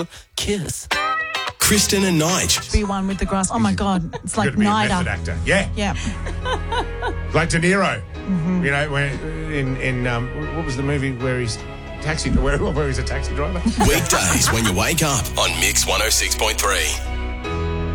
Hello, Kiss. Kristen and Nige. Be one with the grass. Oh my God, it's like Could be a method NIDA. actor. Yeah. Yeah. Like De Niro. You know, when in what was the movie where he's where he's a taxi driver? Weekdays when you wake up on Mix 106.3.